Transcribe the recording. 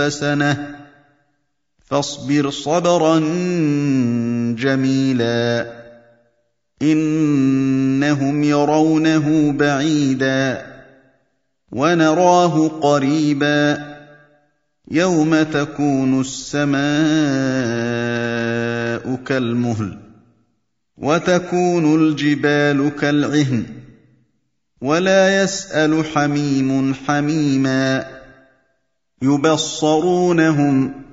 سَنَةٍ فاصبر صبرا جميلا إنهم يرونه بعيدا ونراه قريبا يوم تكون السماء كالمهل وتكون الجبال كالعهن ولا يسأل حميم حميما يبصرونهم